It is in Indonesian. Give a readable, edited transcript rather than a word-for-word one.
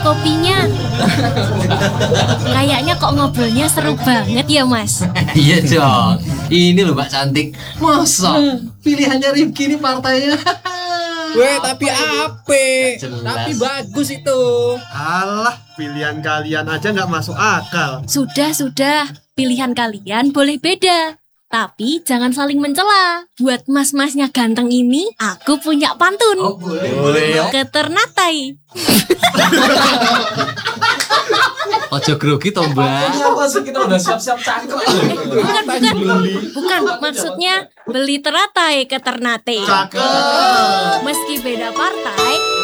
kopinya. Kayaknya kok ngobrolnya seru banget ya, Mas. Iya dong. Ini loh Mbak Cantik. Masa pilihannya Rifki ini partainya. Weh, tapi ape? Jelas. Tapi bagus itu. Alah, pilihan kalian aja nggak masuk akal. Sudah. Pilihan kalian boleh beda. Tapi jangan saling mencela. Buat mas-masnya ganteng ini, aku punya pantun. Oh, boleh. Keternatai. Ojo grogi toh Mbak. Apa sih kita udah siap-siap cangkruk. Bukan. Maksudnya beli teratai keternate. Cakep. Meski beda partai,